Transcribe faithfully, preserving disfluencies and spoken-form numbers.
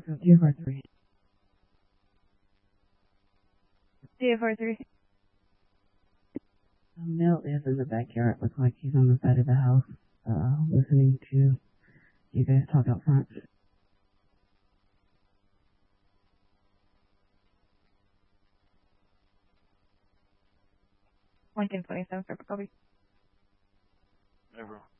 Two four three. Two four three. Um, Mill is in the backyard. Looks like he's on the side of the house, uh, listening to you guys talk out front. Lincoln twenty-seven for Kobe. Never.